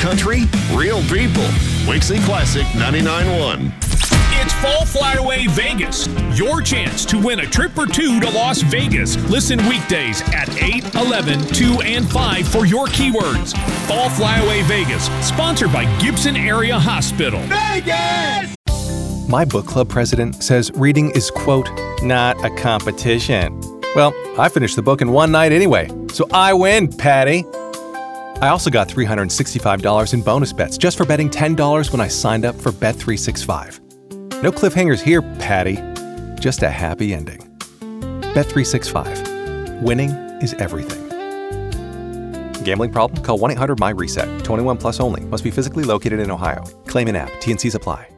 country, real people. Wixie Classic 99.1. It's Fall Flyaway Vegas. Your chance to win a trip or two to Las Vegas. Listen weekdays at 8, 11, 2, and 5 for your keywords. Fall Flyaway Vegas, sponsored by Gibson Area Hospital. Vegas! My book club president says reading is, quote, not a competition. Well, I finished the book in one night anyway, so I win, Patty. I also got $365 in bonus bets just for betting $10 when I signed up for Bet365. No cliffhangers here, Patty. Just a happy ending. Bet365. Winning is everything. Gambling problem? Call 1-800-MY-RESET. 21 plus only. Must be physically located in Ohio. Claim in app. T&Cs apply.